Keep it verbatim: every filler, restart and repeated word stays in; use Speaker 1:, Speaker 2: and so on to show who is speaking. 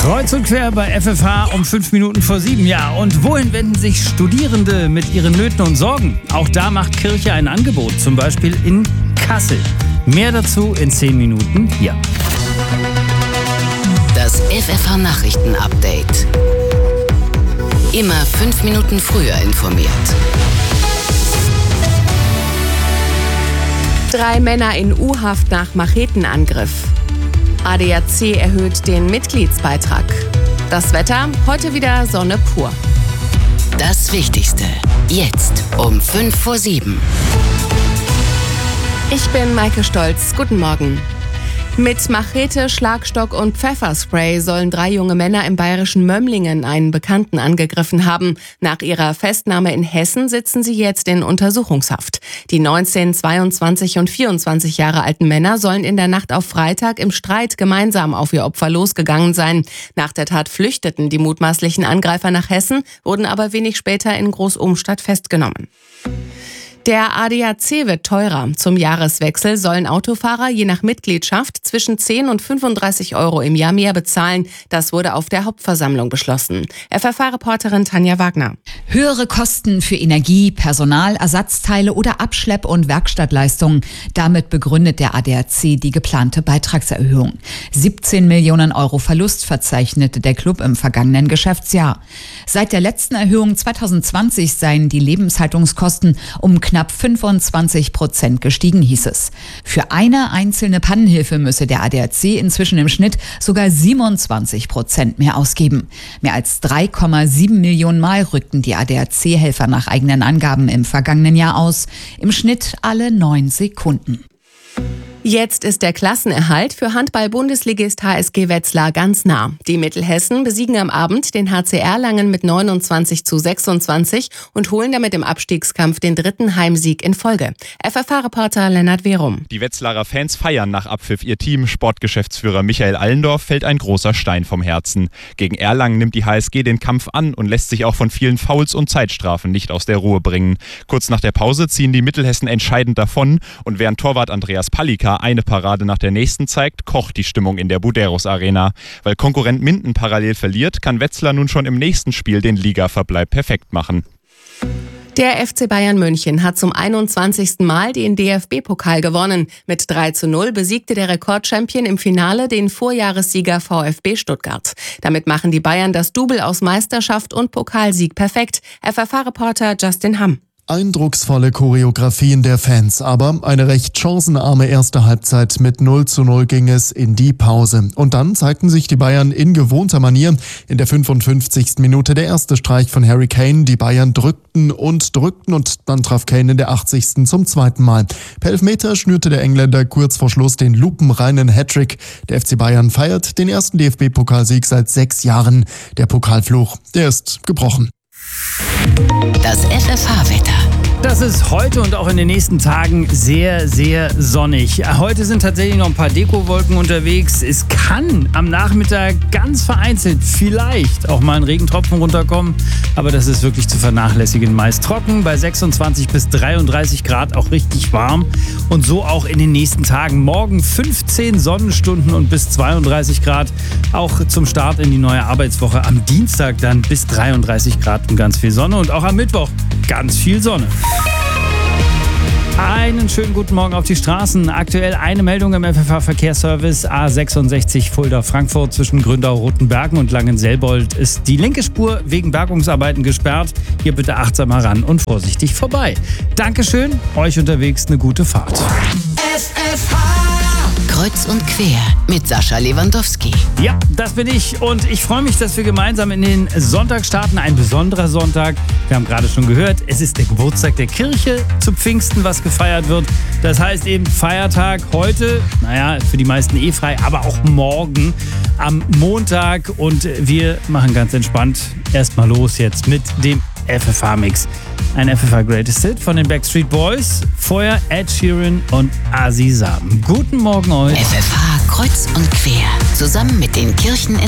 Speaker 1: Kreuz und quer bei F F H um fünf Minuten vor sieben. Ja, und wohin wenden sich Studierende mit ihren Nöten und Sorgen? Auch da macht Kirche ein Angebot, zum Beispiel in Kassel. Mehr dazu in zehn Minuten hier.
Speaker 2: Das F F H-Nachrichten-Update. Immer fünf Minuten früher informiert.
Speaker 3: Drei Männer in U-Haft nach Machetenangriff. A D A C erhöht den Mitgliedsbeitrag. Das Wetter, heute wieder Sonne pur.
Speaker 2: Das Wichtigste, jetzt um fünf vor sieben.
Speaker 3: Ich bin Maike Stolz. Guten Morgen. Mit Machete, Schlagstock und Pfefferspray sollen drei junge Männer im bayerischen Mömlingen einen Bekannten angegriffen haben. Nach ihrer Festnahme in Hessen sitzen sie jetzt in Untersuchungshaft. Die neunzehn, zweiundzwanzig und vierundzwanzig Jahre alten Männer sollen in der Nacht auf Freitag im Streit gemeinsam auf ihr Opfer losgegangen sein. Nach der Tat flüchteten die mutmaßlichen Angreifer nach Hessen, wurden aber wenig später in Groß-Ohnstadt festgenommen. Der A D A C wird teurer. Zum Jahreswechsel sollen Autofahrer je nach Mitgliedschaft zwischen zehn und fünfunddreißig Euro im Jahr mehr bezahlen. Das wurde auf der Hauptversammlung beschlossen. F F H-Reporterin Tanja Wagner.
Speaker 4: Höhere Kosten für Energie, Personal, Ersatzteile oder Abschlepp- und Werkstattleistungen. Damit begründet der A D A C die geplante Beitragserhöhung. siebzehn Millionen Euro Verlust verzeichnete der Club im vergangenen Geschäftsjahr. Seit der letzten Erhöhung zweitausendzwanzig seien die Lebenshaltungskosten um knapp fünfundzwanzig Prozent gestiegen, hieß es. Für eine einzelne Pannenhilfe müsse der A D A C inzwischen im Schnitt sogar siebenundzwanzig Prozent mehr ausgeben. Mehr als drei Komma sieben Millionen Mal rückten die A D A C-Helfer nach eigenen Angaben im vergangenen Jahr aus. Im Schnitt alle neun Sekunden.
Speaker 3: Jetzt ist der Klassenerhalt für Handball-Bundesligist H S G Wetzlar ganz nah. Die Mittelhessen besiegen am Abend den H C Erlangen mit neunundzwanzig zu sechsundzwanzig und holen damit im Abstiegskampf den dritten Heimsieg in Folge. F F H-Reporter Lennart Werum.
Speaker 5: Die Wetzlarer Fans feiern nach Abpfiff ihr Team. Sportgeschäftsführer Michael Allendorf fällt ein großer Stein vom Herzen. Gegen Erlangen nimmt die H S G den Kampf an und lässt sich auch von vielen Fouls und Zeitstrafen nicht aus der Ruhe bringen. Kurz nach der Pause ziehen die Mittelhessen entscheidend davon und während Torwart Andreas Palika eine Parade nach der nächsten zeigt, kocht die Stimmung in der Buderus Arena. Weil Konkurrent Minden parallel verliert, kann Wetzlar nun schon im nächsten Spiel den Ligaverbleib perfekt machen.
Speaker 3: Der F C Bayern München hat zum einundzwanzigsten Mal den D F B-Pokal gewonnen. Mit drei zu null besiegte der Rekordchampion im Finale den Vorjahressieger VfB Stuttgart. Damit machen die Bayern das Double aus Meisterschaft und Pokalsieg perfekt. F F H-Reporter Justin Hamm.
Speaker 6: Eindrucksvolle Choreografien der Fans, aber eine recht chancenarme erste Halbzeit. Mit null zu null ging es in die Pause. Und dann zeigten sich die Bayern in gewohnter Manier. In der fünfundfünfzigsten Minute der erste Streich von Harry Kane. Die Bayern drückten und drückten und dann traf Kane in der achtzigsten zum zweiten Mal. Per Elfmeter schnürte der Engländer kurz vor Schluss den lupenreinen Hattrick. Der F C Bayern feiert den ersten D F B-Pokalsieg seit sechs Jahren. Der Pokalfluch, der ist gebrochen.
Speaker 2: Das F F H-Wetter.
Speaker 1: Das ist heute und auch in den nächsten Tagen sehr, sehr sonnig. Heute sind tatsächlich noch ein paar Dekowolken unterwegs. Es kann am Nachmittag ganz vereinzelt vielleicht auch mal ein Regentropfen runterkommen. Aber das ist wirklich zu vernachlässigen. Meist trocken, bei sechsundzwanzig bis dreiunddreißig Grad auch richtig warm. Und so auch in den nächsten Tagen. Morgen fünfzehn Sonnenstunden und bis zweiunddreißig Grad. Auch zum Start in die neue Arbeitswoche. Am Dienstag dann bis dreiunddreißig Grad und ganz viel Sonne. Und auch am Mittwoch ganz viel Sonne. Einen schönen guten Morgen auf die Straßen. Aktuell eine Meldung im F F H-Verkehrsservice. A sechsundsechzig Fulda-Frankfurt zwischen Gründau-Rotenbergen und Langenselbold ist die linke Spur wegen Bergungsarbeiten gesperrt. Hier bitte achtsam heran und vorsichtig vorbei. Dankeschön, euch unterwegs eine gute Fahrt.
Speaker 2: F F H Kreuz und quer mit Sascha Lewandowski.
Speaker 1: Ja, das bin ich und ich freue mich, dass wir gemeinsam in den Sonntag starten. Ein besonderer Sonntag. Wir haben gerade schon gehört, es ist der Geburtstag der Kirche zu Pfingsten, was gefeiert wird. Das heißt eben Feiertag heute, naja, für die meisten eh frei, aber auch morgen am Montag. Und wir machen ganz entspannt erstmal los jetzt mit dem F F H-Mix. Ein F F H Greatest Hit von den Backstreet Boys. Vorher Ed Sheeran und Azizam. Guten Morgen euch.
Speaker 2: F F H Kreuz und quer. Zusammen mit den Kirchen in